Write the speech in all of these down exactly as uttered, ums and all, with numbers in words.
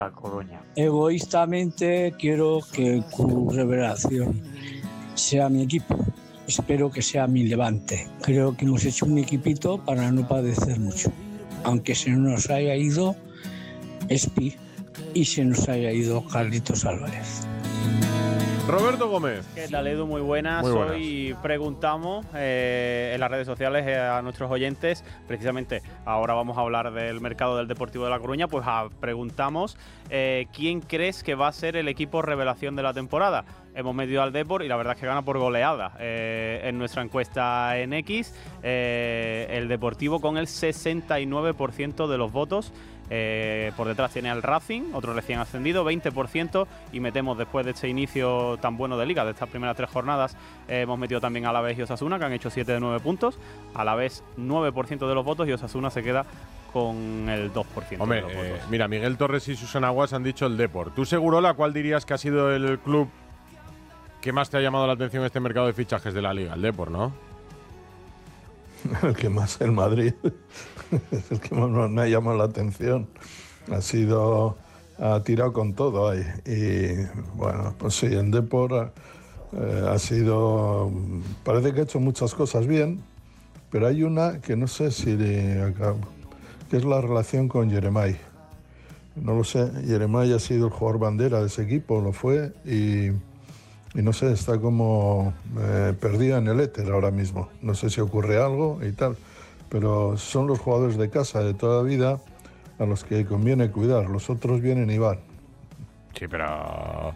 La Coruña. Egoístamente quiero que el Club Revelación sea mi equipo. Espero que sea mi Levante. Creo que hemos hecho un equipito para no padecer mucho. Aunque se nos haya ido Espi y se nos haya ido Carlitos Álvarez. Roberto Gómez. ¿Qué tal, Edu? Muy buenas. Muy buenas. Hoy preguntamos eh, en las redes sociales eh, a nuestros oyentes, precisamente ahora vamos a hablar del mercado del Deportivo de La Coruña, pues a, preguntamos eh, ¿quién crees que va a ser el equipo revelación de la temporada? Hemos medido al Depor y la verdad es que gana por goleada eh, en nuestra encuesta en X, eh, el Deportivo con el sesenta y nueve por ciento de los votos. Eh, por detrás tiene al Racing, otro recién ascendido, veinte por ciento, y metemos después de este inicio tan bueno de Liga, de estas primeras tres jornadas, eh, hemos metido también a Alavés y Osasuna, que han hecho siete de nueve puntos, Alavés nueve por ciento de los votos y Osasuna se queda con el dos por ciento. Hombre, de los votos. eh, mira, Miguel Torres y Susana Guas han dicho el Depor. ¿Tú, Segurola, cuál dirías que ha sido el club que más te ha llamado la atención en este mercado de fichajes de la Liga? El Depor, ¿no? El que más, el Madrid, es el que más me ha llamado la atención. Ha sido, ha tirado con todo ahí. Y bueno, pues sí, el Depor eh, ha sido, parece que ha hecho muchas cosas bien, pero hay una que no sé si, le, que es la relación con Yeremay. No lo sé, Yeremay ha sido el jugador bandera de ese equipo, lo fue, y... Y no sé, está como eh, perdida en el éter ahora mismo. No sé si ocurre algo y tal, pero son los jugadores de casa de toda la vida a los que conviene cuidar. Los otros vienen y van. Sí, pero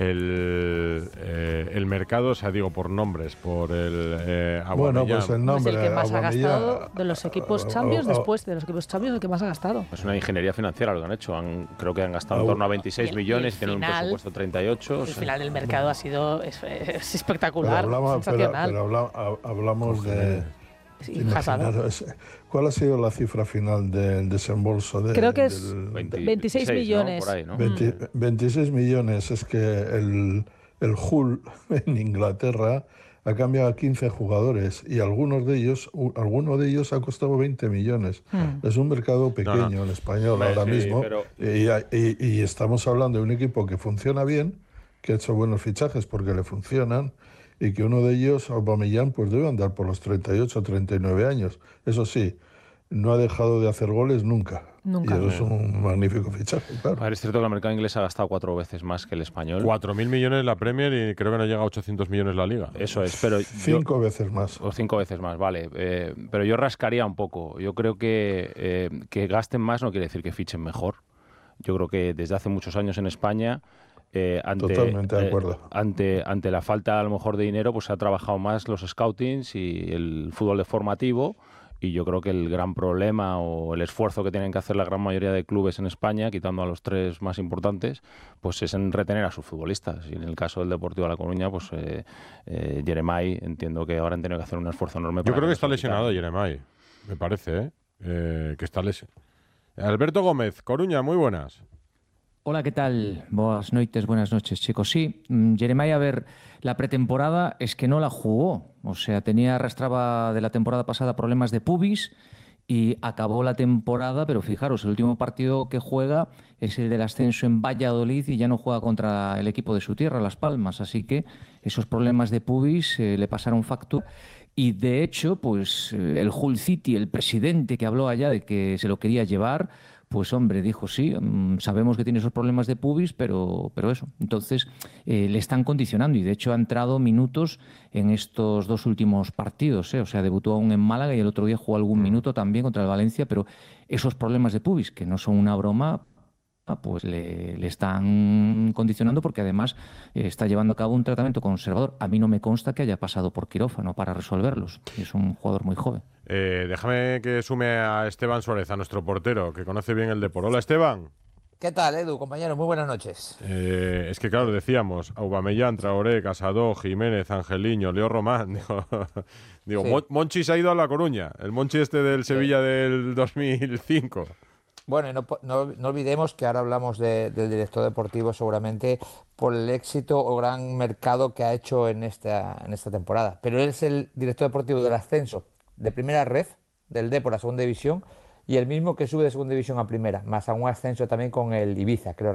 el, eh, el mercado, o sea, digo, por nombres, por el eh, Bueno, pues el nombre. Es el que más ha Aubameyang, gastado de los equipos Champions, a- a- después de los equipos Champions, el que más ha gastado. Es una ingeniería financiera lo que han hecho. Han, creo que han gastado en torno a veintiséis Y el- millones, y el tienen un final- presupuesto treinta y ocho. o El sea, final del mercado ha sido es, es Pero espectacular, hablamos, pero, sensacional. pero habla- ha- hablamos de... Sí, Hazard. imaginaros, ¿cuál ha sido la cifra final del desembolso? De, Creo que es del- veinte, veintiséis ¿no? millones. Por ahí, ¿no? veinte veintiséis millones. Es que el, el Hull en Inglaterra ha cambiado a quince jugadores y algunos de ellos, u- alguno de ellos ha costado veinte millones. Mm. Es un mercado pequeño, No, no. el español Hombre, ahora sí, mismo. pero- Y, y- y estamos hablando de un equipo que funciona bien, que ha hecho buenos fichajes porque le funcionan, y que uno de ellos, Aubameyang, pues debe andar por los treinta y ocho, treinta y nueve años. Eso sí, no ha dejado de hacer goles nunca. Nunca. Y eso es un magnífico fichaje, claro. A ver, es cierto que el mercado inglés ha gastado cuatro veces más que el español. cuatro mil millones la Premier y creo que no llega a ochocientos millones la Liga. Eso es, pero yo- Cinco veces más. o cinco veces más, vale. Eh, pero yo rascaría un poco. Yo creo que eh, que gasten más no quiere decir que fichen mejor. Yo creo que desde hace muchos años en España, eh, ante, Totalmente de eh, acuerdo. ante, ante la falta a lo mejor de dinero, pues se ha trabajado más los scoutings y el fútbol de formativo. Y yo creo que el gran problema o el esfuerzo que tienen que hacer la gran mayoría de clubes en España, quitando a los tres más importantes, pues es en retener a sus futbolistas. Y en el caso del Deportivo de La Coruña, pues eh, eh, Yeremay, entiendo que ahora han tenido que hacer un esfuerzo enorme. Yo para creo que no está solicitar. lesionado Yeremay, me parece, ¿eh? Eh, que está lesionado. Alberto Gómez, Coruña, muy buenas. Hola, ¿qué tal? Buenas noites, buenas noches, chicos. Sí, mm, Jeremiah, a ver, la pretemporada es que no la jugó. O sea, tenía, arrastraba de la temporada pasada problemas de pubis y acabó la temporada, pero fijaros, el último partido que juega es el del ascenso en Valladolid y ya no juega contra el equipo de su tierra, Las Palmas. Así que esos problemas de pubis eh, le pasaron factura. Y de hecho, pues eh, el Hull City, el presidente que habló allá de que se lo quería llevar, pues hombre, dijo sí, mm, sabemos que tiene esos problemas de pubis, pero, pero eso. Entonces eh, le están condicionando y de hecho ha entrado minutos en estos dos últimos partidos. ¿eh? O sea, debutó aún en Málaga y el otro día jugó algún minuto también contra el Valencia, pero esos problemas de pubis, que no son una broma, pues le, le están condicionando porque además eh, está llevando a cabo un tratamiento conservador. A mí no me consta que haya pasado por quirófano para resolverlos. Es un jugador muy joven. Eh, déjame que sume a Esteban Suárez, a nuestro portero, que conoce bien el Depor. Hola, Esteban. ¿Qué tal, Edu, compañero? Muy buenas noches. Eh, es que claro, decíamos, Aubameyang, Traoré, Casado, Jiménez, Angeliño, Leo Román. Digo, digo Sí. Mon- Monchi se ha ido a La Coruña, el Monchi este del Sevilla del dos mil cinco. Bueno, y no, po- no, no olvidemos que ahora hablamos de- del director deportivo seguramente por el éxito o gran mercado que ha hecho en esta, en esta temporada. Pero él es el director deportivo del ascenso de primera red del Depor a segunda división y el mismo que sube de segunda división a primera, más a un ascenso también con el Ibiza, creo